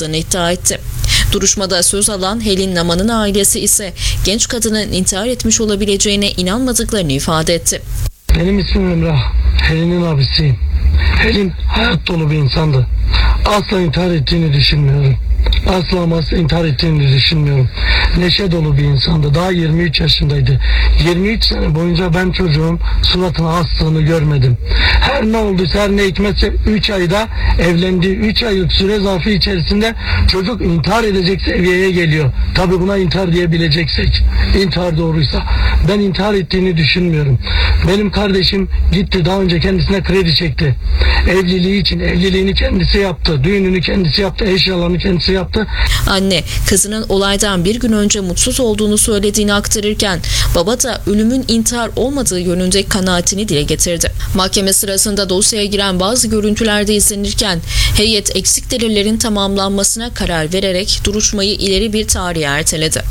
yapıldığını iddia etti. Duruşmada söz alan Helin Naman'ın ailesi ise genç kadının intihar etmiş olabileceğine inanmadıklarını ifade etti. Benim ismim Emrah. Helin'in abisiyim. Helin hayat dolu bir insandı. Asla intihar ettiğini düşünmüyorum. Asla intihar ettiğini düşünmüyorum. Neşe dolu bir insandı. Daha 23 yaşındaydı. 23 sene boyunca ben çocuğun suratına astığını görmedim. Her ne olduysa, her ne hikmetse 3 ayda evlendi. 3 aylık süre zarfı içerisinde çocuk intihar edecek seviyeye geliyor. Tabi buna intihar diyebileceksek. İntihar doğruysa. Ben intihar ettiğini düşünmüyorum. Benim kardeşim gitti, daha önce kendisine kredi çekti. Evliliği için evliliğini kendisi yaptı. Düğününü kendisi yaptı. Eşyalarını kendisi yaptı. Anne, kızının olaydan bir gün önce mutsuz olduğunu söylediğini aktarırken baba da ölümün intihar olmadığı yönünde kanaatini dile getirdi. Mahkeme sırasında dosyaya giren bazı görüntülerde izlenirken heyet eksik delillerin tamamlanmasına karar vererek duruşmayı ileri bir tarihe erteledi.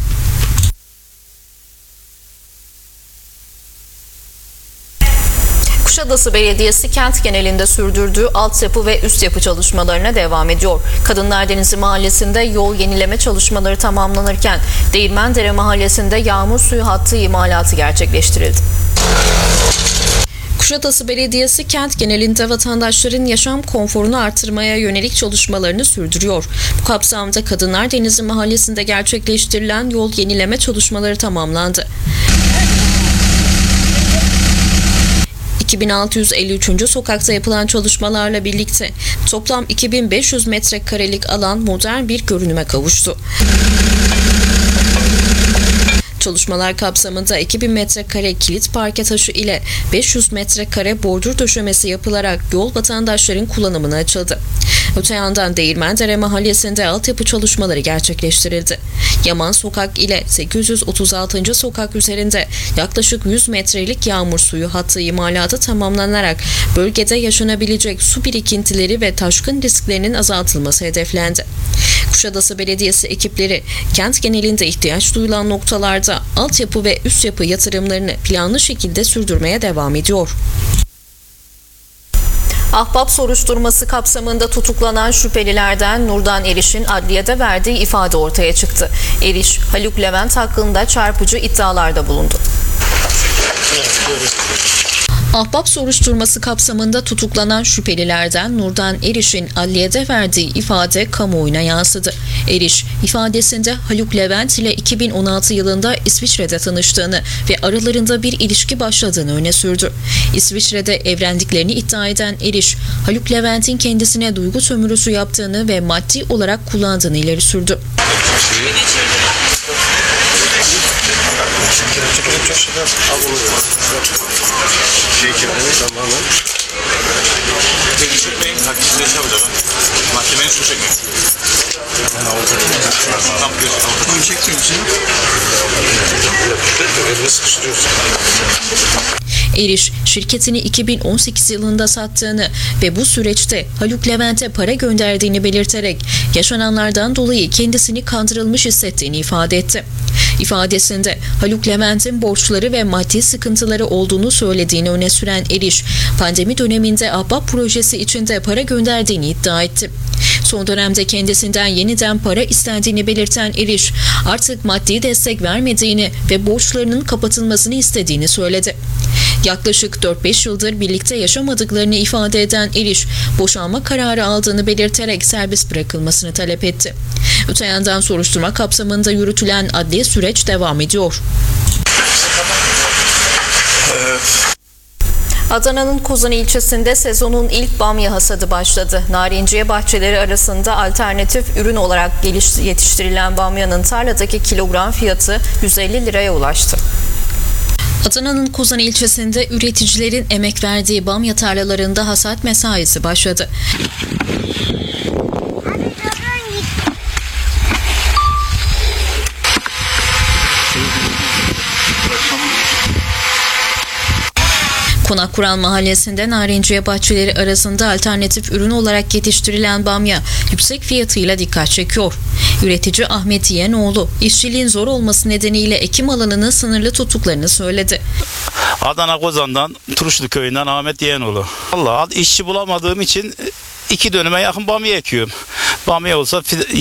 Kuşadası Belediyesi kent genelinde sürdürdüğü altyapı ve üst yapı çalışmalarına devam ediyor. Kadınlar Denizi Mahallesi'nde yol yenileme çalışmaları tamamlanırken Değirmendere Mahallesi'nde yağmur suyu hattı imalatı gerçekleştirildi. Kuşadası Belediyesi kent genelinde vatandaşların yaşam konforunu artırmaya yönelik çalışmalarını sürdürüyor. Bu kapsamda Kadınlar Denizi Mahallesi'nde gerçekleştirilen yol yenileme çalışmaları tamamlandı. 2653. sokakta yapılan çalışmalarla birlikte toplam 2500 metrekarelik alan modern bir görünüme kavuştu. Çalışmalar kapsamında 2000 metrekare kilit parke taşı ile 500 metrekare bordür döşemesi yapılarak yol vatandaşların kullanımına açıldı. Öte yandan Değirmendere Mahallesi'nde altyapı çalışmaları gerçekleştirildi. Yaman Sokak ile 836. sokak üzerinde yaklaşık 100 metrelik yağmur suyu hattı imalatı tamamlanarak bölgede yaşanabilecek su birikintileri ve taşkın risklerinin azaltılması hedeflendi. Kuşadası Belediyesi ekipleri kent genelinde ihtiyaç duyulan noktalarda altyapı ve üst yapı yatırımlarını planlı şekilde sürdürmeye devam ediyor. Ahbap soruşturması kapsamında tutuklanan şüphelilerden Nurdan Eriş'in adliyede verdiği ifade ortaya çıktı. Eriş, Haluk Levent hakkında çarpıcı iddialarda bulundu. Ahbap soruşturması kapsamında tutuklanan şüphelilerden Nurdan Eriş'in adliyede verdiği ifade kamuoyuna yansıdı. Eriş, ifadesinde Haluk Levent ile 2016 yılında İsviçre'de tanıştığını ve aralarında bir ilişki başladığını öne sürdü. İsviçre'de evlendiklerini iddia eden Eriş, Haluk Levent'in kendisine duygu sömürüsü yaptığını ve maddi olarak kullandığını ileri sürdü. Mahkemenin su çekmiyor. Eriş, şirketini 2018 yılında sattığını ve bu süreçte Haluk Levent'e para gönderdiğini belirterek yaşananlardan dolayı kendisini kandırılmış hissettiğini ifade etti. İfadesinde Haluk Levent'in borçları ve maddi sıkıntıları olduğunu söylediğini öne süren Eriş, pandemi döneminde Ahbap projesi içinde para gönderdiğini iddia etti. Son dönemde kendisinden yeniden para istendiğini belirten Eriş, artık maddi destek vermediğini ve borçlarının kapatılmasını istediğini söyledi. Yaklaşık 4-5 yıldır birlikte yaşamadıklarını ifade eden Eriş, boşanma kararı aldığını belirterek serbest bırakılmasını talep etti. Öte yandan soruşturma kapsamında yürütülen adli süreç devam ediyor. Adana'nın Kozan ilçesinde sezonun ilk bamya hasadı başladı. Narinciye bahçeleri arasında alternatif ürün olarak yetiştirilen bamyanın tarladaki kilogram fiyatı 150 liraya ulaştı. Adana'nın Kozan ilçesinde üreticilerin emek verdiği bamya tarlalarında hasat mesaisi başladı. Konakkuran Mahallesi'nde Narinciye bahçeleri arasında alternatif ürün olarak yetiştirilen bamya yüksek fiyatıyla dikkat çekiyor. Üretici Ahmet Yeğenoğlu, işçiliğin zor olması nedeniyle ekim alanını sınırlı tuttuklarını söyledi. Adana Kozan'dan, Turuşlu köyünden Ahmet Yeğenoğlu. Vallahi işçi bulamadığım için 2 dönüme yakın bamya ekiyorum. Bamya olsa